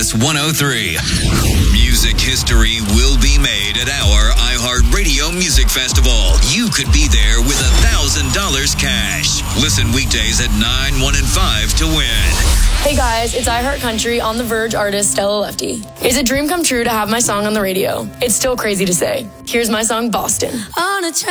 Kiss 103. Music history will be made at our iHeartRadio Music Festival. You could be there with $1,000 cash. Listen weekdays at 9, 1, and 5 to win. Hey guys, it's iHeart Country on the Verge artist Stella Lefty. It's a dream come true to have my song on the radio. It's still crazy to say. Here's my song, Boston.